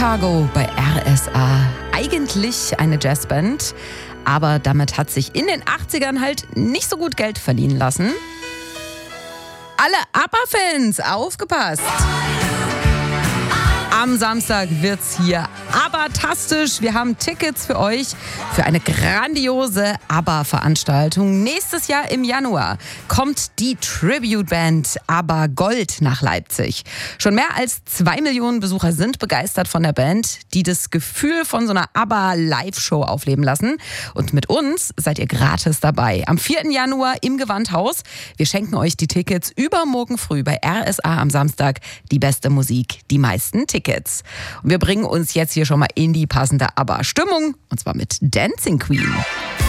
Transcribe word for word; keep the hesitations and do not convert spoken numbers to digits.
Chicago bei R S A. Eigentlich eine Jazzband, aber damit hat sich in den achtzigern halt nicht so gut Geld verdienen lassen. Alle ABBA-Fans, aufgepasst! Am Samstag wird's hier ABBA-tastisch. Wir haben Tickets für euch für eine grandiose ABBA-Veranstaltung. Nächstes Jahr im Januar kommt die Tribute-Band ABBA Gold nach Leipzig. Schon mehr als zwei Millionen Besucher sind begeistert von der Band, die das Gefühl von so einer ABBA-Live-Show aufleben lassen. Und mit uns seid ihr gratis dabei. Am vierten Januar im Gewandhaus. Wir schenken euch die Tickets übermorgen früh bei R S A am Samstag. Die beste Musik, die meisten Tickets. Und wir bringen uns jetzt hier schon mal in die passende ABBA-Stimmung, und zwar mit Dancing Queen.